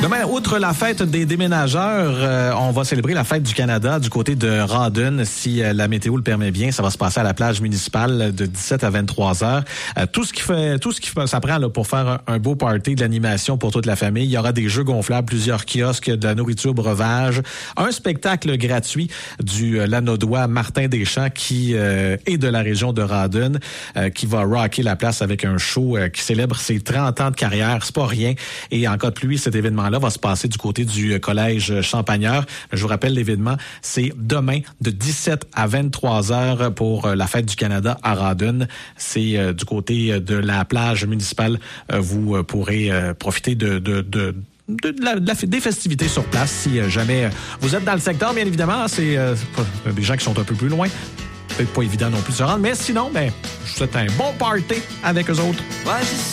Demain, outre la fête des déménageurs, on va célébrer la fête du Canada du côté de Rawdon. Si la météo le permet bien, ça va se passer à la plage municipale de 17 à 23 heures. Tout ce qui ça prend là, pour faire un beau party, de l'animation pour toute la famille. Il y aura des jeux gonflables, plusieurs kiosques, de la nourriture breuvage, un spectacle gratuit du Lanaudois Martin Deschamps qui est de la région de Rawdon, qui va rocker la place avec un show qui célèbre ses 30 ans de carrière. C'est pas rien. Et en cas de pluie, cet événement-là va se passer du côté du collège Champagneur. Je vous rappelle, l'événement, c'est demain de 17 à 23 heures pour la fête du Canada à Rawdon. C'est du côté de la plage municipale. Vous pourrez profiter des festivités sur place si jamais vous êtes dans le secteur. Bien évidemment, c'est des gens qui sont un peu plus loin. Peut-être pas évident non plus de se rendre, mais sinon, je vous souhaite un bon party avec eux autres. Ouais,